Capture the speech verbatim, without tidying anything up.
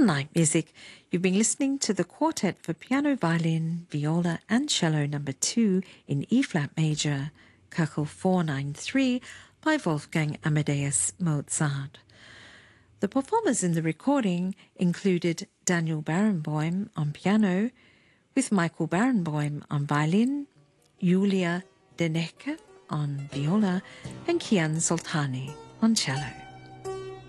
Night Music. You've been listening to the Quartet for Piano, Violin, Viola and Cello number two in E-flat major, K K four ninety-three by Wolfgang Amadeus Mozart. The performers in the recording included Daniel Barenboim on piano, with Michael Barenboim on violin, Julia Denecke on viola and Kian Soltani on cello.